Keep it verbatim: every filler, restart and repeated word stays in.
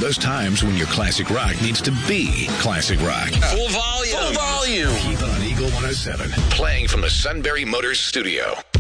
Those times when your classic rock needs to be classic rock. Full volume. Full volume. Keep it on Eagle one oh seven. Playing from the Sunbury Motors studio.